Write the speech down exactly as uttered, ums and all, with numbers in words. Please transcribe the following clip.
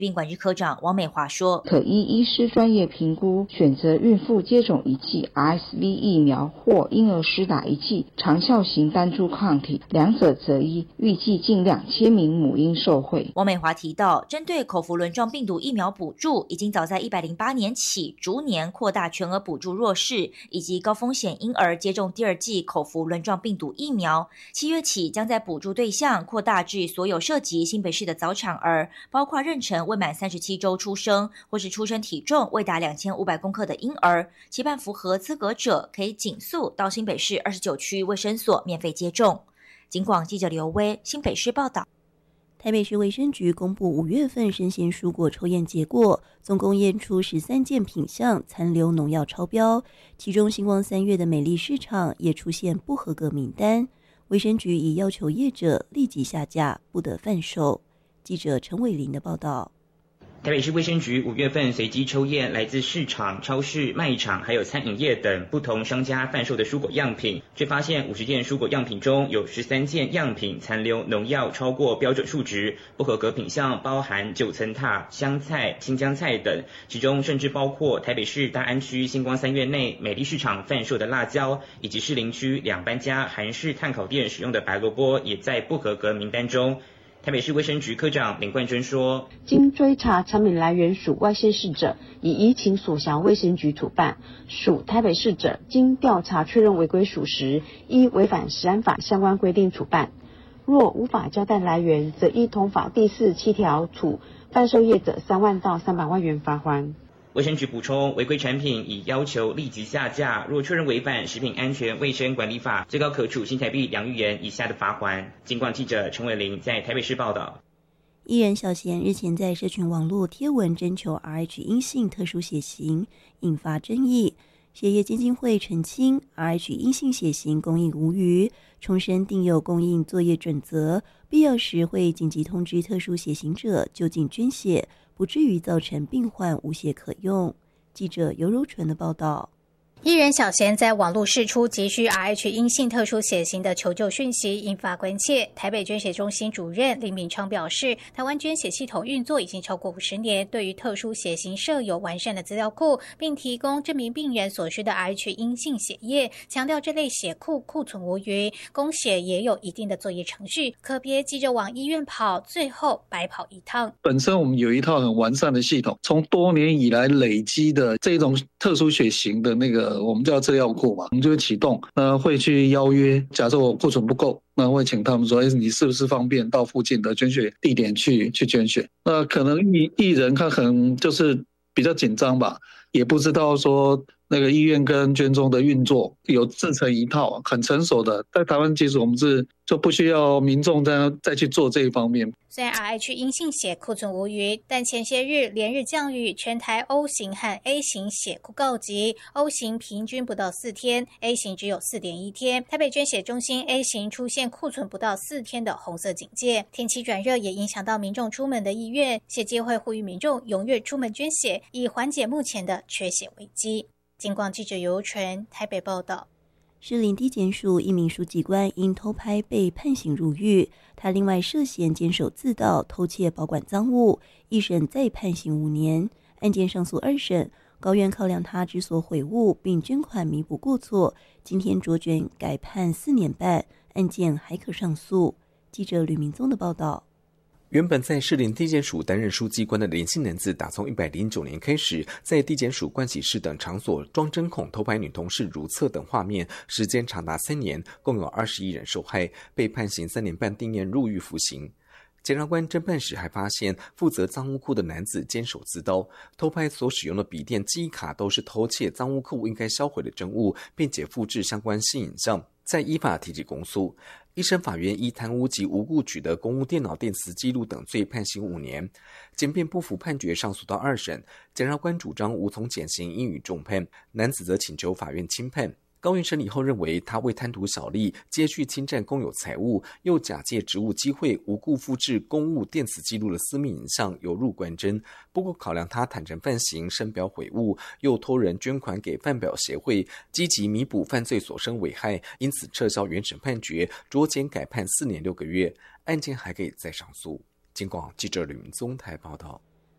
病管制科长王美华说， 可依医师专业评估，选择孕妇接种一剂 R S V 疫苗或婴儿施打一剂长效型单株抗体，两者择一，预计近两千名母婴受惠。 王美华提到，针对口服轮状病毒疫苗补助，已经早在一百零八年起逐年扩大全额补助弱势以及高风险婴儿接种第二剂口服轮状病毒疫苗。七月起将在补助对象扩大至所有涉及新北市的早产儿，包括妊娠未满三十七周出生或是出生体重未达两千五百公克的婴儿，期盼符合资格者可以紧速到新北市二十九区卫生所免费接种。警广记者刘威新北市报道。 台北市卫生局公布五月份生鲜蔬果抽验结果，总共验出十三件品项残留农药超标，其中星光三月的美丽市场也出现不合格名单。卫生局已要求业者立即下架，不得贩售。记者陈伟玲的报道。 台北市卫生局五月份随机抽验来自市场、超市、卖场还有餐饮业等不同商家贩售的蔬果样品，却发现五十件蔬果样品中有十三件样品残留农药超过标准数值，不合格品项包含九层塔、香菜、青江菜等，其中甚至包括台北市大安区星光三月内美丽市场贩售的辣椒，以及士林区两班家韩式炭烤店使用的白萝卜也在不合格名单中。台北市卫生局科长林冠珍说， 经追查产品来源属外县市者，以移情所辖卫生局处办；属台北市者，经调查确认违规属实，依违反食安法相关规定处办。若无法交代来源，则依同法第四十七条处贩售业者三万到三百万元罚锾。 卫生局补充，违规产品已要求立即下架，若确认违反食品安全卫生管理法，最高可处新台币两亿元以下的罚锾。警广记者陈伟玲在台北市报道。 艺人小贤日前在社群网络贴文征求 R H 阴性特殊血型，引发争议。血液基金会澄清 R H 阴性血型供应无虞，重申定有供应作业准则，必要时会紧急通知特殊血型者就近捐血，不至于造成病患无血可用。记者尤柔纯的报道。 艺人小贤在网络释出急需 R H 阴性特殊血型的求救讯息，引发关切。台北捐血中心主任林敏昌表示，台湾捐血系统运作已经超过五十年，对于特殊血型设有完善的资料库，并提供证明病人所需的 R H 阴性血液，强调这类血库库存无虞，供血也有一定的作业程序，可别急着往医院跑，最后白跑一趟。 本身我们有一套很完善的系统，从多年以来累积的这种特殊血型的那个我们叫资料库嘛，我们就会启动，那会去邀约，假设我库存不够，那会请他们说，哎，你是不是方便到附近的捐血地点去去捐血？那可能艺艺人他可能就是比较紧张吧，也不知道说那个医院跟捐中的运作有自成一套很成熟的，在台湾其实我们是就不需要民众再再去做这一方面。 虽然 R H 阴性血库存无虞，但前些日连日降雨，全台 O 型和 A 型血库告急。O 型平均不到四天 ，A 型只有 四点一天。台北捐血中心 A 型出现库存不到四天的红色警戒。天气转热也影响到民众出门的意愿，血基会呼吁民众踊跃出门捐血，以缓解目前的缺血危机。警广记者尤纯台北报道。 士林地检署一名书记官因偷拍被判刑入狱，他另外涉嫌监守自盗、偷窃保管赃物，一审再判刑五年。案件上诉二审，高院考量他知所悔悟并捐款弥补过错，今天酌卷改判四年半，案件还可上诉。记者吕明宗的报道。 原本在士林地检署担任书记官的林姓男子，打从一百零九年开始，在地检署盥洗室等场所装针孔偷拍女同事如厕等画面，时间长达三年，共有二十一人受害，被判刑三年半定谳入狱服刑。检察官侦办时还发现，负责赃物库的男子监守自盗，偷拍所使用的笔电、记忆卡都是偷窃赃物库应该销毁的真物，并且复制相关性影像，再依法提起公诉。一审法院依贪污及无故取得公务电脑电磁记录等罪判刑五年，检辩不服判决上诉到二审，检察官主张无从减刑，应予重判，男子则请求法院轻判。高院审理后认为，他为贪图小利，接续侵占公有财物，又假借职务机会无故复制公务电子记录的私密影像，有入关侦。不过考量他坦诚犯行，深表悔悟，又托人捐款给饭表协会，积极弥补犯罪所生危害，因此撤销原审判决，酌减改判四年六个月，案件还可以再上诉。警广记者吕明宗台报道。